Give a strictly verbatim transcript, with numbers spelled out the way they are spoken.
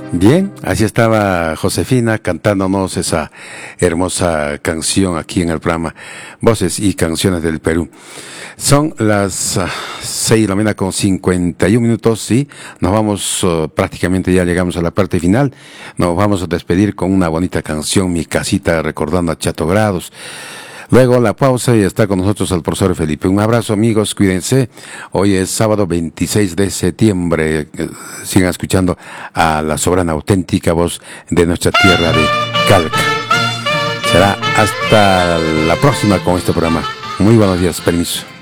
Bien, así estaba Josefina cantándonos esa hermosa canción aquí en el programa Voces y Canciones del Perú. Son las uh, seis de la mañana con cincuenta y un minutos y nos vamos, uh, prácticamente ya llegamos a la parte final. Nos vamos a despedir con una bonita canción, Mi Casita, recordando a Chato Grados. Luego la pausa y está con nosotros el profesor Felipe. Un abrazo, amigos, cuídense. Hoy es sábado veintiséis de septiembre. Sigan escuchando a la soberana auténtica voz de nuestra tierra de Calca. Será hasta la próxima con este programa. Muy buenos días, permiso.